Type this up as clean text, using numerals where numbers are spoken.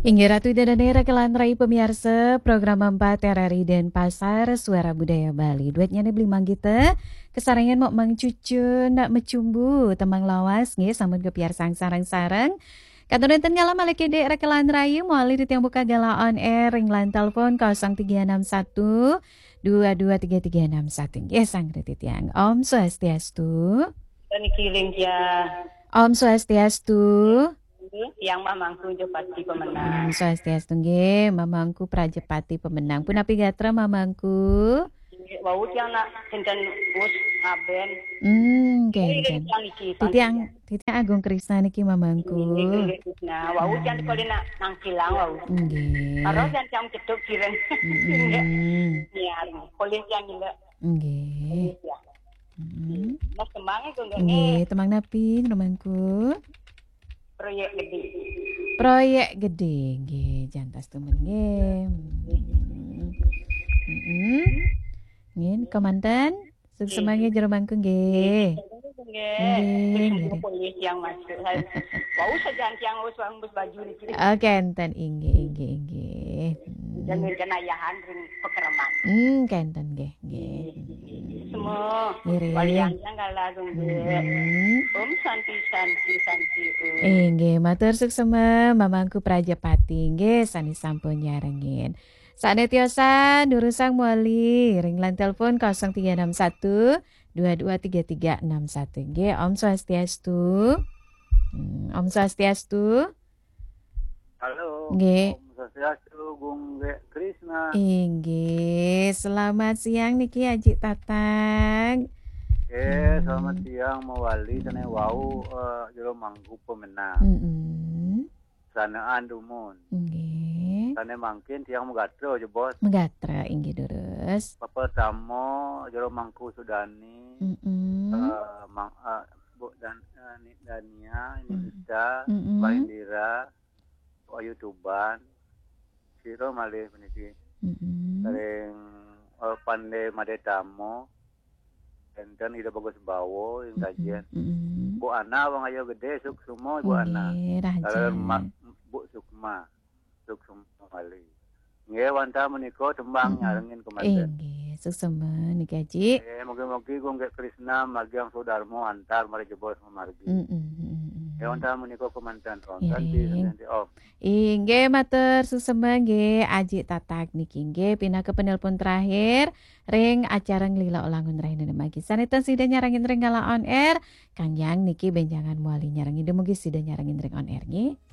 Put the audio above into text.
Hingga Ratu dan Kelan Rai pemirsa program 4 RRI Denpasar Suara Budaya Bali. Duetnya nih beli manggita. Kesarangan mau mangcucun nak mecumbu temang lawas nge sambut ke piar sang sarang-sarang. Katurunten ngalam alek dek Rekelan Rai muali di tiang buka gala on air ringlan telepon 0361 223361. Nggih sang tiang. Om Swastiastu. Dan kirim dia Om Swastiastu. yang mamangku jo pasti pemenang. Swastiastu nggih, mamangku Prajepati pemenang. Punapi gatra mamangku. Wau yang nak kenten us aben. Kenten. Titiang Agung Krisna niki mamangku. Nah, wau yang dikali nak nangkilang wau. Nggih. Karo yang jam cetuk kiren. Iya, koleh yang gila. Nggih. Mas kemang itu nggih, temang napi mamangku. Proyek gede. Proyek gede nggih, jantas temen nggih. Nggih, komandan suksemangnya jero mangku nggih. Nggih. Polis yang masuk. Wau sajan yang usang bus baju ni. Oke, enten inggih. Dan kenayahan ring pekeraman. Kenten nggih. Semua walian kala nggih. Om santi. Nggih, matur suksema mamangku Prajapati nggih sani sampun nyarengin. Sanetiosa durusang muali ringlan telepon 0361 223361 nggih. Om Swastiastu. Om Swastiastu. Halo. Nggih. Om Swastiastu Gung Krisna. Nggih, selamat siang niki Aji Tatang. Selamat siang mawali sana wau jero mangku pemenang. Sanaan dumun. Nggih. Sana mangkin tiang megatra je bos. Megatra inggih durus. Papa tamo jero mangku Sudani. Bu dan Dania, ini Ida, Mbak Indira, Ayu Tuban, Siro malih meniki. Sering pandai made tamo. Dan ida bagus bawo yang kajian. Bu Ana wang ayo gede suk semua Bu Ana. Bu Sukma kali. Nggih wanta meniko tembang nyarengin kemarin. Nggih, suksema niki Aji. Moga-moga Gung Krisna magiang Sudarmo antar mari jebol margi. Wanta meniko kemantan rontan di Om. Nggih matur suksema nggih Aji Tatak niki nggih pindah ke penelpon terakhir ring acara ngelila ulangun raine magi. Saniten sida nyarangin ring gala on air. Kang Yang niki benjangan muali nyarangin demugi sida nyarangin ring on air nggih.